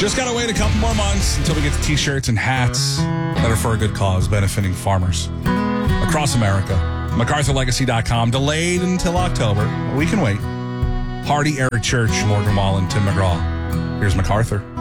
Just got to wait a couple more months until we get the t-shirts and hats that are for a good cause, benefiting farmers across America. MacArthurLegacy.com. Delayed until October. We can wait. Hardy, Eric Church, Morgan Wallen, Tim McGraw. Here's MacArthur.